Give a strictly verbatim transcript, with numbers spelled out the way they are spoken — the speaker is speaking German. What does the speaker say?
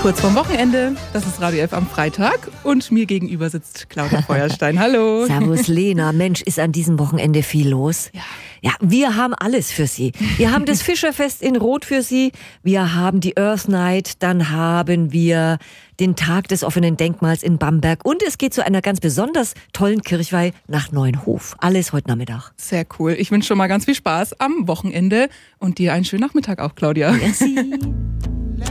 Kurz vorm Wochenende, das ist Radio F am Freitag und mir gegenüber sitzt Claudia Feuerstein. Hallo. Servus Lena, Mensch, ist an diesem Wochenende viel los. Ja. Ja, wir haben alles für Sie. Wir haben das Fischerfest in Rot für Sie, wir haben die Earth Night, dann haben wir den Tag des offenen Denkmals in Bamberg und es geht zu einer ganz besonders tollen Kirchweih nach Neuenhof. Alles heute Nachmittag. Sehr cool. Ich wünsche schon mal ganz viel Spaß am Wochenende und dir einen schönen Nachmittag auch, Claudia. Merci.